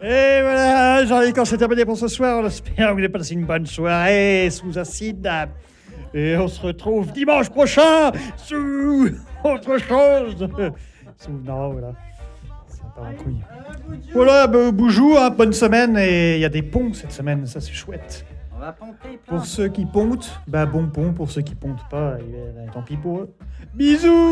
Et voilà, Jean-Luc, c'est terminé pour ce soir. On espère que vous avez passé une bonne soirée sous acide. Et on se retrouve dimanche prochain sous autre chose. Non, voilà. Ça part en couille. Voilà, boujou, hein, bonne semaine. Et il y a des ponts cette semaine, ça c'est chouette. On va ponter plein. Pour ceux qui pontent, bon pont. Pour ceux qui pontent pas, tant pis pour eux. Bisous.